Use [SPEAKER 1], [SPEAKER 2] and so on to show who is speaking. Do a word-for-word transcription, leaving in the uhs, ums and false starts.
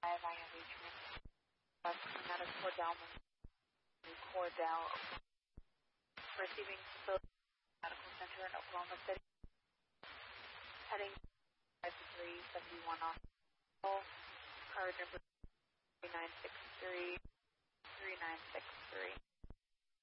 [SPEAKER 1] I am reaching out of Cordell, Cordell, receiving facility medical center in Oklahoma City, heading five three seven one off, card number three nine six three, three nine six three.